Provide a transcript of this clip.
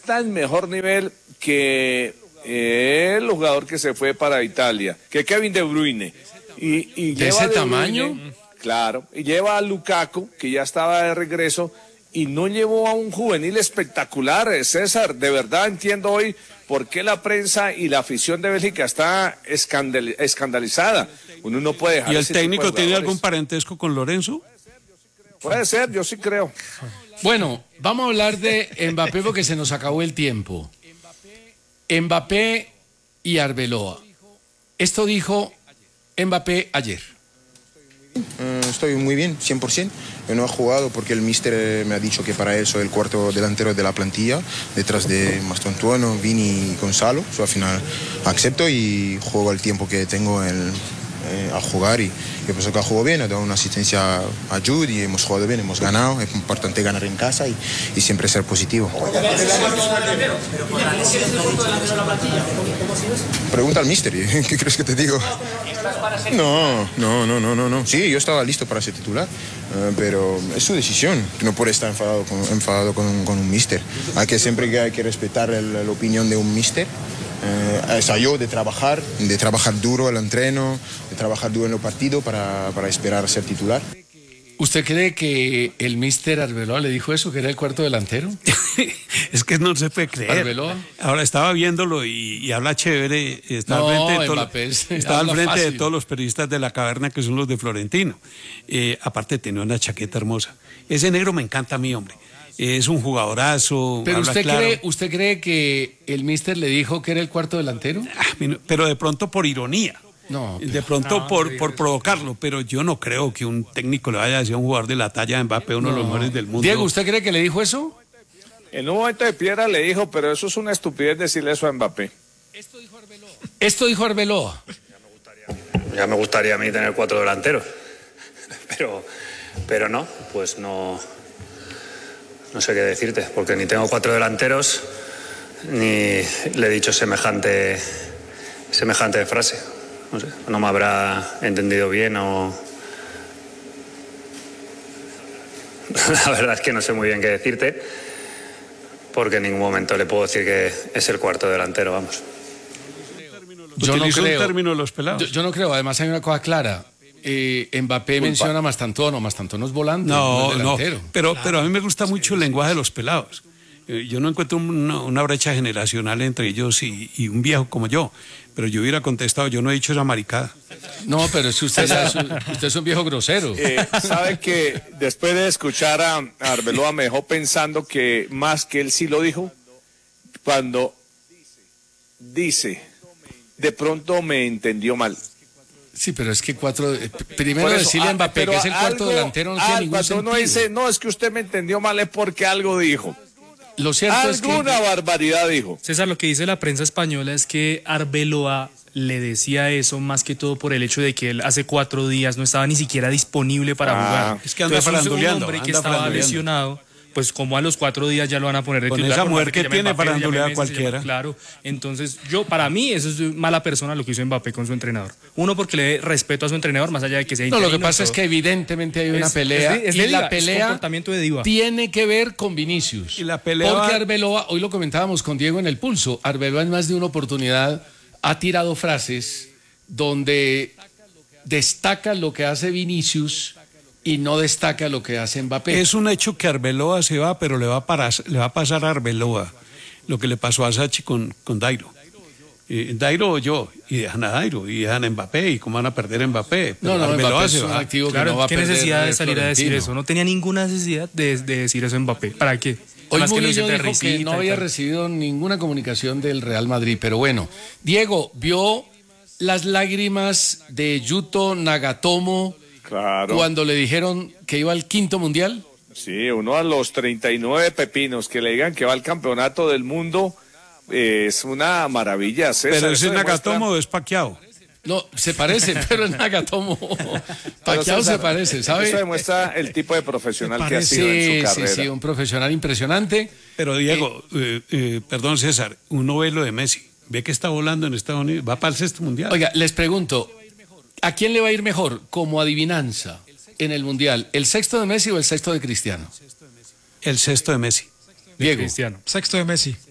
está en mejor nivel que el jugador que se fue para Italia, que Kevin De Bruyne. Y ¿De ese tamaño? Claro, y lleva a Lukaku, que ya estaba de regreso, y no llevó a un juvenil espectacular, César. De verdad entiendo hoy por qué la prensa y la afición de Bélgica está escandalizada. Uno no puede dejar. ¿Y el técnico tiene algún parentesco con Lorenzo? Puede ser, yo sí creo. Bueno, vamos a hablar de Mbappé porque se nos acabó el tiempo. Mbappé y Arbeloa. Esto dijo Mbappé ayer. Estoy muy bien, 100%. Yo no he jugado porque el míster me ha dicho que para él soy el cuarto delantero de la plantilla, detrás de Mastantuono, Vini y Gonzalo. Yo al final acepto y juego el tiempo que tengo a jugar y yo pienso que ha jugado bien, ha dado una asistencia a Jude y hemos jugado bien, hemos ganado. Es importante ganar en casa y siempre ser positivo. Pregunta al míster, ¿qué crees que te digo? No. Sí, yo estaba listo para ser titular, pero es su decisión. No puede estar enfadado con un míster. Hay que respetar la opinión de un míster. Yo de trabajar duro el entreno, de trabajar duro en los partidos para esperar a ser titular. ¿Usted cree que el míster Arbeloa le dijo eso, que era el cuarto delantero? Es que no se puede creer. ¿Arbeloa? Ahora estaba viéndolo y habla chévere. Está al frente de todos los periodistas de la caverna, que son los de Florentino. Aparte tiene una chaqueta hermosa. Ese negro me encanta a mí, hombre. Es un jugadorazo. Pero claro. ¿usted cree que el míster le dijo que era el cuarto delantero? Pero de pronto por ironía. No. De pronto por provocarlo, pero yo no creo que un técnico le vaya a decir a un jugador de la talla de Mbappé, uno de los mejores del mundo. Diego, ¿usted cree que le dijo eso? En un momento de piedra le dijo, pero eso es una estupidez decirle eso a Mbappé. Esto dijo Arbeloa. Ya me gustaría a mí tener 4 delanteros, pero no, pues no sé qué decirte, porque ni tengo 4 delanteros, ni le he dicho semejante frase. No sé, no me habrá entendido bien o... La verdad es que no sé muy bien qué decirte, porque en ningún momento le puedo decir que es el cuarto delantero, vamos. Yo no creo. Un término de los pelados. Yo no creo, además hay una cosa clara. Mbappé menciona a Mastantuono es volante, no es delantero. Pero a mí me gusta mucho el lenguaje de los pelados. Yo no encuentro una brecha generacional entre ellos y un viejo como yo. Pero yo hubiera contestado, yo no he dicho esa maricada. No, pero usted es un viejo grosero. ¿Sabe que después de escuchar a Arbeloa me dejó pensando que más que él sí lo dijo? Cuando dice, de pronto me entendió mal. Sí, pero es que primero decirle a Mbappé que es el cuarto delantero no tiene ningún sentido. Uno dice, no, es que usted me entendió mal, es porque algo dijo. Lo cierto es que alguna barbaridad dijo. César, lo que dice la prensa española es que Arbeloa le decía eso más que todo por el hecho de que él hace 4 días no estaba ni siquiera disponible para jugar. Es que anda faranduleando. Un hombre que estaba lesionado, pues como a los 4 días ya lo van a poner de con titular. Esa mujer que tiene farandulear a cualquiera. Claro, entonces para mí eso es mala persona lo que hizo Mbappé con su entrenador. Uno, porque le dé respeto a su entrenador, más allá de que sea interino. No, lo que pasa es que evidentemente hay una pelea. Y la pelea comportamiento de diva. Tiene que ver con Vinicius. Y la pelea porque Arbeloa, hoy lo comentábamos con Diego en El Pulso, Arbeloa en más de una oportunidad ha tirado frases donde destaca lo que hace Vinicius y no destaca lo que hace Mbappé. Es un hecho que Arbeloa se va, pero le va a pasar a Arbeloa lo que le pasó a Sachi con Dairo. Dairo oyó, y dejan a Dairo, y dejan a Mbappé, y cómo van a perder a Mbappé. No, Arbeloa es un activo que no va a perder. ¿Qué necesidad de salir a decir eso? No tenía ninguna necesidad de decir eso Mbappé. ¿Para qué? Hoy Murillo dijo que no había recibido ninguna comunicación del Real Madrid, pero bueno. Diego, ¿vio las lágrimas de Yuto Nagatomo cuando le dijeron que iba al 5º mundial? Sí, uno a los 39 pepinos que le digan que va al campeonato del mundo es una maravilla. César, ¿pero es Nagatomo o es Pacquiao? No, se parecen, pero es Nagatomo. Pacquiao se parece, ¿sabe? Eso demuestra el tipo de profesional que ha sido en su carrera. Sí, un profesional impresionante. Pero Diego, perdón César, uno ve lo de Messi, ve que está volando en Estados Unidos, va para el 6º mundial. Oiga, les pregunto, ¿a quién le va a ir mejor como adivinanza en el mundial? ¿El 6º de Messi o el 6º de Cristiano? El 6º de Messi. Diego. Cristiano. 6º de Messi.